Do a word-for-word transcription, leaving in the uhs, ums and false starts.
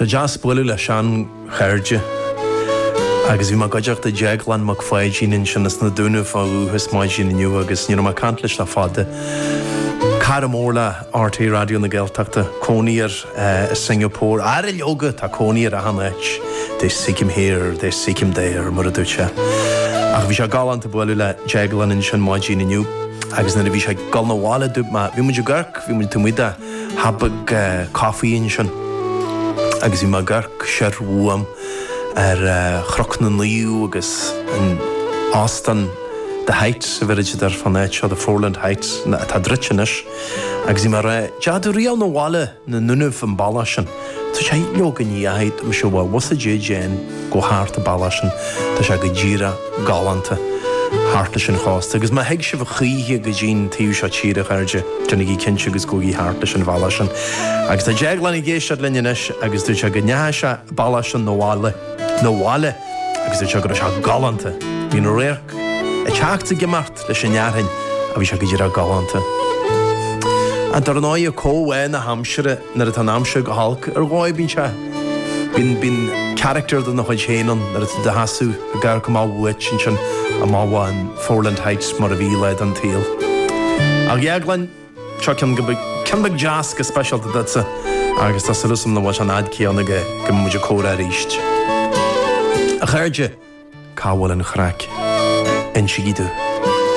So jazz bwylw le Sean Chairde agus bhí mar gaideach de Jaglan mac fáidín in sin na dúna fá úhas maidín inniu agus ní mar cantlis le fada cara mórla R T Radio na Gaeltachta cóníar uh, Singapore ar il yoga tá cóníar a hanait they seek him here, they seek him there mar a dúte ach bhí sé galanta bwylw le Jaglan in sin maidín inniu agus na bhí sé gal na bhála dúb ma bhí muidir garc bhí muidir muida habag uh, caffi in sin agus bhí mar garc sér uam ar uh, chroch na níú agus an Austin the Heights a bheidir ar fannéit seo the Foreland Heights tá dritsinis agus bhí mar deadú rial na bhála na nunamh an balla sin tá sé leoga ní aid am seo bhil was a dé déan go háart a balla sin tá sé go ddíra galanta háartla sin chásta agus má heag se bh chuíthe go dtín tíú seo tíre chuirde duna í cinse agus go í háartla sin bhalla sin agus tá Jaglan i ggéisiad linneis agus dú se go nethe se balla sin nó bhála nó bhála agus dú se go se galanta hí nó réirc a teachta gemart leis sin nearthain a bhí se go ddíra galanta a dar an áid a cóhhain na hamsere nar a tá amse go halc ar gháid bín se bín bín character don nach chuid chéanan nar a de hasú a gar go má bhuaid sin sin a má bháin Foreland Heights mar a bhí leid an tíal a Jaglan seo cin go cin bag jazz go specialta datsa agus tá sulusam na bhaid an ad cíanna go go muidir córa a ríist a chairde cáhfuil an chrac in sigidú